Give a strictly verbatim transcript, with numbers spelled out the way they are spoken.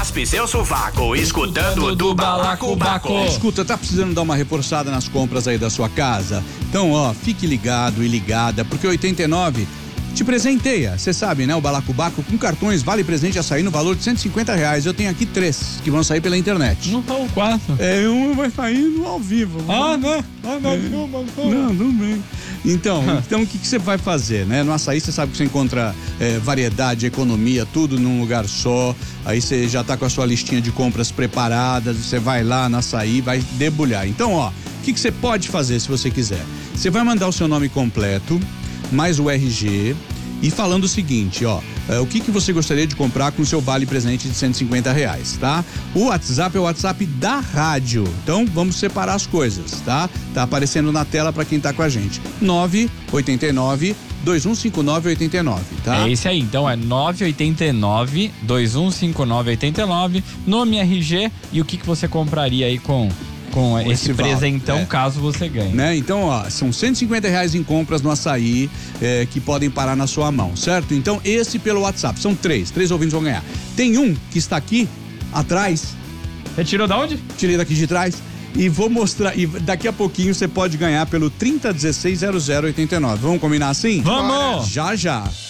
raspe seu sovaco, escutando do Balacobaco. Escuta, tá precisando dar uma reforçada nas compras aí da sua casa? Então, ó, fique ligado e ligada, porque oitenta e nove te presenteia, você sabe, né? O Balacobaco com cartões vale presente açaí no valor de cento e cinquenta reais. Eu tenho aqui três que vão sair pela internet. Não são quatro. É, um vai sair no ao vivo. Ah, não. Ah, não, é. não, não, não, não bem. Então, então o que, que você vai fazer, né? No açaí você sabe que você encontra é, variedade, economia, tudo num lugar só. Aí você já tá com a sua listinha de compras preparadas, você vai lá no açaí, vai debulhar. Então, ó, o que, que você pode fazer se você quiser? Você vai mandar o seu nome completo, mais o R G, e falando o seguinte, ó, é, o que que você gostaria de comprar com o seu vale presente de cento e cinquenta reais, tá? O WhatsApp é o WhatsApp da rádio, então vamos separar as coisas, tá? Tá aparecendo na tela pra quem tá com a gente. nove oito nove, dois um cinco nove, oito nove, tá? É esse aí, então é nove oito nove, dois um cinco nove, oito nove, nome R G e o que que você compraria aí com com esse, esse presentão, é. Caso você ganhe. Né? Então, ó, são cento e cinquenta reais em compras no açaí é, que podem parar na sua mão, certo? Então, esse pelo WhatsApp, são três, três ouvintes vão ganhar. Tem um que está aqui atrás. Você tirou da onde? Tirei daqui de trás. E vou mostrar, e daqui a pouquinho você pode ganhar pelo trinta dezesseis zero zero oitenta e nove. Vamos combinar assim? Vamos! Já, já.